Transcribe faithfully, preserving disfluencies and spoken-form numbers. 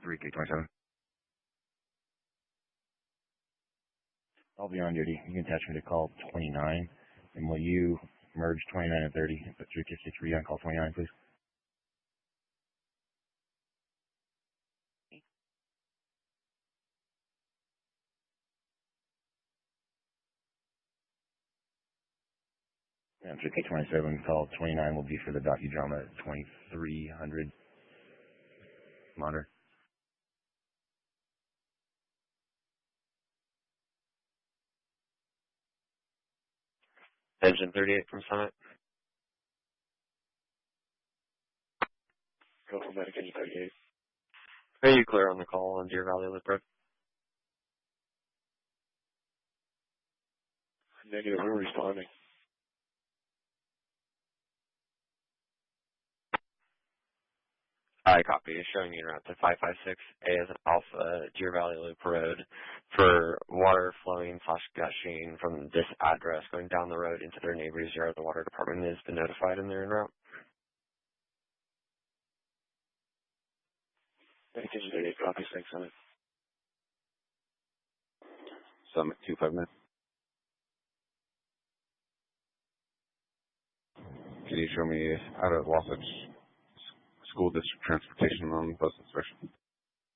three K twenty-seven. I'll be on duty. You can attach me to call twenty-nine. And will you merge twenty-nine and thirty and put three K sixty-three on call twenty-nine, please? And three K twenty-seven, call twenty-nine will be for the docudrama at twenty-three hundred. Monitor. Engine thirty-eight from Summit. Go for medic engine thirty-eight. Are you clear on the call on Deer Valley Loop Road? Negative, we're responding. I copy. Showing you route to five five six A as an Alpha, Deer Valley Loop Road, for water flowing slash gushing from this address going down the road into their neighbor's yard. The water department has been notified and they're en route. Medic engine thirty-eight, copy, thanks, Summit. Summit two five nine. Can you show me out of Wasatch School District transportation on bus inspection?